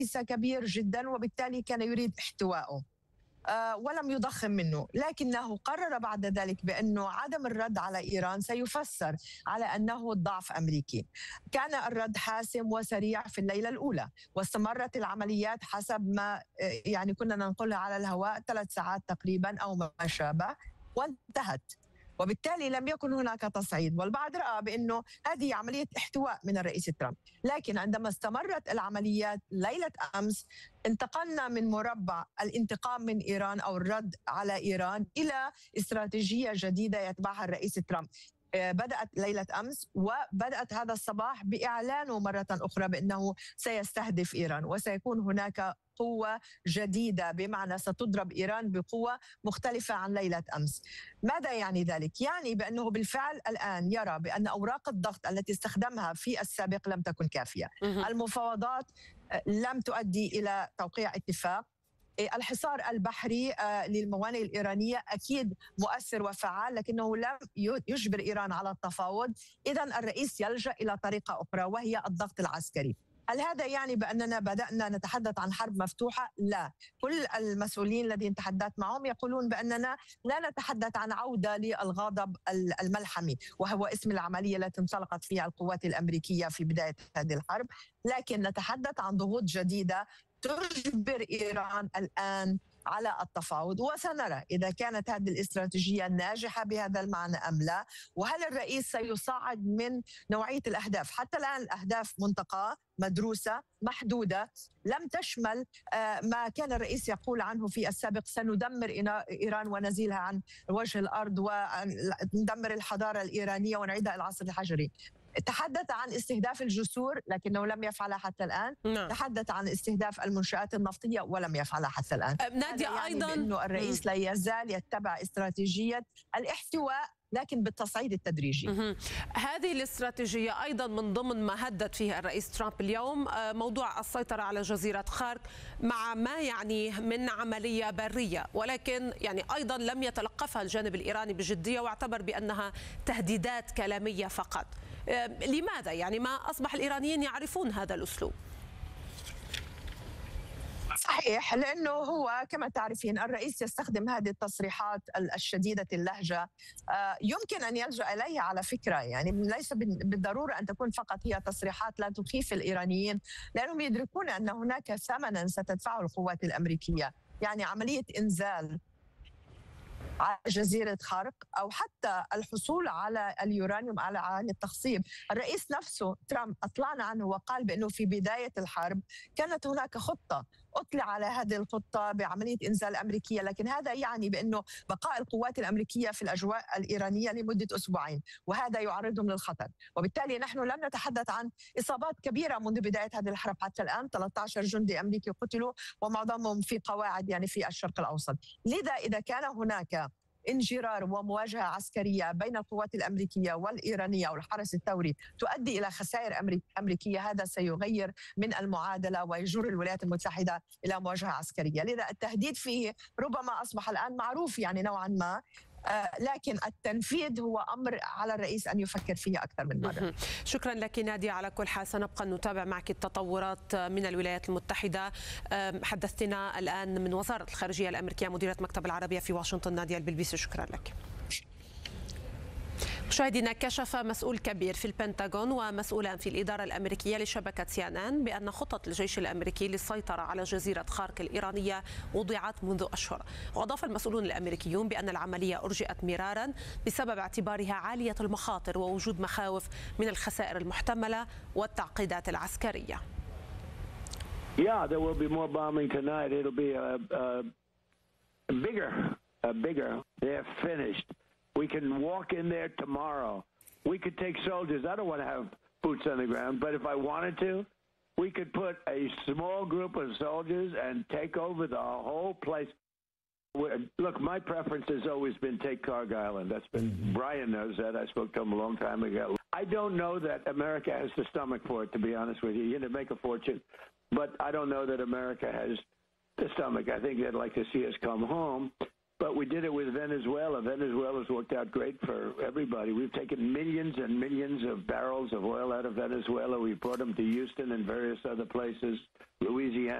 ليس كبير جدا، وبالتالي كان يريد احتوائه ولم يضخم منه، لكنه قرر بعد ذلك بأنه عدم الرد على إيران سيفسر على أنه ضعف أمريكي. كان الرد حاسم وسريع في الليلة الأولى، واستمرت العمليات حسب ما يعني كنا ننقلها على الهواء 3 ساعات تقريبا أو ما شابه، وانتهت. وبالتالي لم يكن هناك تصعيد، والبعض رأى بأنه هذه عملية احتواء من الرئيس ترامب. لكن عندما استمرت العمليات ليلة أمس انتقلنا من مربع الانتقام من إيران أو الرد على إيران إلى استراتيجية جديدة يتبعها الرئيس ترامب. بدأت ليلة أمس وبدأت هذا الصباح بإعلانه مرة أخرى بأنه سيستهدف إيران، وسيكون هناك قوة جديدة، بمعنى ستضرب إيران بقوة مختلفة عن ليلة أمس. ماذا يعني ذلك؟ يعني بأنه بالفعل الآن يرى بأن أوراق الضغط التي استخدمها في السابق لم تكن كافية. المفاوضات لم تؤدي إلى توقيع اتفاق. الحصار البحري للموانئ الإيرانية أكيد مؤثر وفعال، لكنه لم يجبر إيران على التفاوض. إذن الرئيس يلجأ إلى طريقة أخرى وهي الضغط العسكري. هل هذا يعني بأننا بدأنا نتحدث عن حرب مفتوحة؟ لا. كل المسؤولين الذين تحدثت معهم يقولون بأننا لا نتحدث عن عودة للغضب الملحمي، وهو اسم العملية التي انطلقت فيها القوات الأمريكية في بداية هذه الحرب، لكن نتحدث عن ضغوط جديدة تجبر إيران الآن على التفاوض، وسنرى إذا كانت هذه الاستراتيجية ناجحة بهذا المعنى أم لا، وهل الرئيس سيصعد من نوعية الأهداف. حتى الآن الأهداف منتقاة مدروسة محدودة، لم تشمل ما كان الرئيس يقول عنه في السابق: سندمر إيران ونزيلها عن وجه الأرض وندمر الحضارة الإيرانية ونعيدها إلى العصر الحجري. تحدث عن استهداف الجسور لكنه لم يفعلها حتى الآن. تحدث عن استهداف المنشآت النفطية ولم يفعلها حتى الآن. نادية، يعني أيضا أنه الرئيس لا يزال يتبع استراتيجية الاحتواء لكن بالتصعيد التدريجي. هذه الاستراتيجية أيضا من ضمن ما هدد فيه الرئيس ترامب اليوم موضوع السيطرة على جزيرة خارك، مع ما يعني من عملية برية، ولكن يعني أيضا لم يتلقفها الجانب الإيراني بجدية واعتبر بأنها تهديدات كلامية فقط. لماذا؟ يعني ما أصبح الإيرانيين يعرفون هذا الأسلوب؟ صحيح، لأنه هو كما تعرفين الرئيس يستخدم هذه التصريحات الشديدة اللهجة، يمكن أن يلجأ إليها على فكرة، يعني ليس بالضرورة أن تكون فقط هي تصريحات لا تخيف الإيرانيين، لأنهم يدركون أن هناك ثمنا ستدفعه القوات الأمريكية. يعني عملية إنزال على جزيرة خارق أو حتى الحصول على اليورانيوم على التخصيب. الرئيس نفسه ترامب أطلعنا عنه وقال بأنه في بداية الحرب كانت هناك خطة، أطلع على هذه الخطة بعملية إنزال أمريكية، لكن هذا يعني بأنه بقاء القوات الأمريكية في الأجواء الإيرانية لمدة أسبوعين، وهذا يعرضهم للخطر. وبالتالي نحن لم نتحدث عن إصابات كبيرة منذ بداية هذه الحرب حتى الآن. 13 جندي أمريكي قتلوا ومعظمهم في قواعد يعني في الشرق الأوسط. لذا إذا كان هناك انجرار ومواجهة عسكرية بين القوات الأمريكية والإيرانية أو الحرس الثوري تؤدي إلى خسائر أمريكية، هذا سيغير من المعادلة ويجر الولايات المتحدة إلى مواجهة عسكرية. لذا التهديد فيه ربما أصبح الآن معروف يعني نوعا ما، لكن التنفيذ هو أمر على الرئيس أن يفكر فيه أكثر من مرة. شكرا لك نادية. على كل حال سنبقى نتابع معك التطورات من الولايات المتحدة. حدثتنا الآن من وزارة الخارجية الأمريكية مديرة مكتب العربية في واشنطن نادية البلبيسي، شكرا لك. مشاهدينا، كشف مسؤول كبير في البنتاغون ومسؤولان في الإدارة الأمريكية لشبكة CNN بأن خطط الجيش الأمريكي للسيطرة على جزيرة خارك الإيرانية وضعت منذ أشهر. وأضاف المسؤولون الأمريكيون بأن العملية أرجئت مرارا بسبب اعتبارها عالية المخاطر ووجود مخاوف من الخسائر المحتملة والتعقيدات العسكرية. Yeah, there will be more bombing tonight. It'll be bigger. They're finished. We can walk in there tomorrow. We could take soldiers. I don't want to have boots on the ground, but if I wanted to, we could put a small group of soldiers and take over the whole place. Look, my preference has always been take Cargill, and that's been, Brian knows that. I spoke to him a long time ago. I don't know that America has the stomach for it, to be honest with you. You're going to make a fortune, but I don't know that America has the stomach. I think they'd like to see us come home. But we did it with Venezuela. Venezuela's worked out great for everybody. We've taken millions and millions of barrels of oil out of Venezuela. We brought them to Houston and various other places, Louisiana.